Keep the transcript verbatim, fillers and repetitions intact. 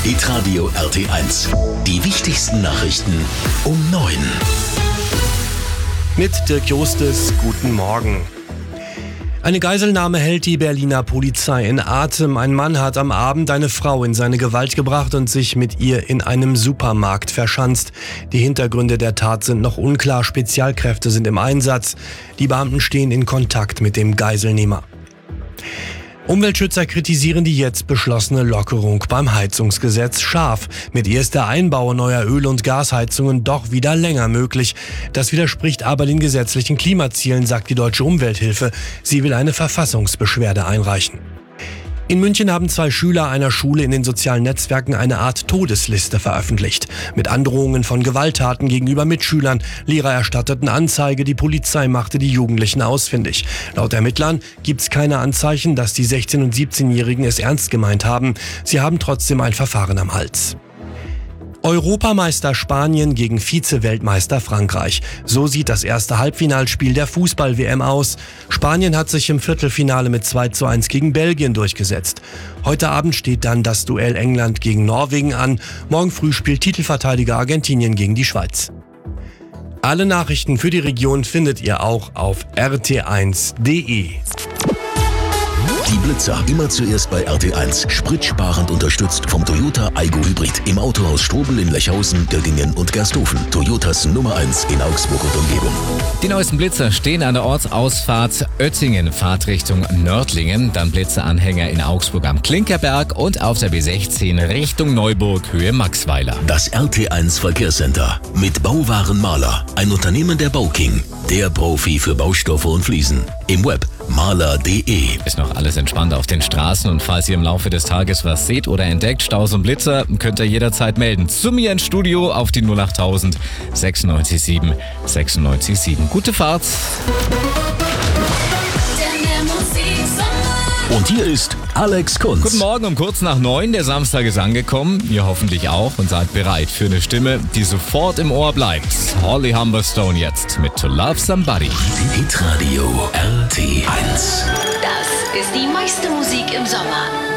Hitradio R T eins. Die wichtigsten Nachrichten um neun. Mit Dirk Justes, guten Morgen. Eine Geiselnahme hält die Berliner Polizei in Atem. Ein Mann hat am Abend eine Frau in seine Gewalt gebracht und sich mit ihr in einem Supermarkt verschanzt. Die Hintergründe der Tat sind noch unklar. Spezialkräfte sind im Einsatz. Die Beamten stehen in Kontakt mit dem Geiselnehmer. Umweltschützer kritisieren die jetzt beschlossene Lockerung beim Heizungsgesetz scharf. Mit ihr ist der Einbau neuer Öl- und Gasheizungen doch wieder länger möglich. Das widerspricht aber den gesetzlichen Klimazielen, sagt die Deutsche Umwelthilfe. Sie will eine Verfassungsbeschwerde einreichen. In München haben zwei Schüler einer Schule in den sozialen Netzwerken eine Art Todesliste veröffentlicht. Mit Androhungen von Gewalttaten gegenüber Mitschülern. Lehrer erstatteten Anzeige, die Polizei machte die Jugendlichen ausfindig. Laut Ermittlern gibt es keine Anzeichen, dass die sechzehn- und siebzehnjährigen es ernst gemeint haben. Sie haben trotzdem ein Verfahren am Hals. Europameister Spanien gegen Vize-Weltmeister Frankreich. So sieht das erste Halbfinalspiel der Fußball-W M aus. Spanien hat sich im Viertelfinale mit zwei zu eins gegen Belgien durchgesetzt. Heute Abend steht dann das Duell England gegen Norwegen an. Morgen früh spielt Titelverteidiger Argentinien gegen die Schweiz. Alle Nachrichten für die Region findet ihr auch auf r t eins punkt d e. Die Blitzer immer zuerst bei R T eins. Spritsparend unterstützt vom Toyota Aygo Hybrid. Im Autohaus Strobel in Lechhausen, Göggingen und Gersthofen. Toyotas Nummer eins in Augsburg und Umgebung. Die neuesten Blitzer stehen an der Ortsausfahrt Oettingen, Fahrtrichtung Nördlingen. Dann Blitzeranhänger in Augsburg am Klinkerberg und auf der B sechzehn Richtung Neuburg, Höhe Maxweiler. Das R T eins Verkehrscenter mit Bauwaren Maler. Ein Unternehmen der Bauking. Der Profi für Baustoffe und Fliesen. Im Web maler punkt d e. Ist noch alles entspannt auf den Straßen und falls ihr im Laufe des Tages was seht oder entdeckt, Staus und Blitzer, könnt ihr jederzeit melden. Zu mir ins Studio auf die null achttausend sechsundneunzig sieben sechsundneunzig sieben. Gute Fahrt! Und hier ist Alex Kunz. Guten Morgen, um kurz nach neun. Der Samstag ist angekommen. Ihr hoffentlich auch und seid bereit für eine Stimme, die sofort im Ohr bleibt. Holly Humberstone jetzt mit To Love Somebody. Hitradio R T eins. Das ist die meiste Musik im Sommer.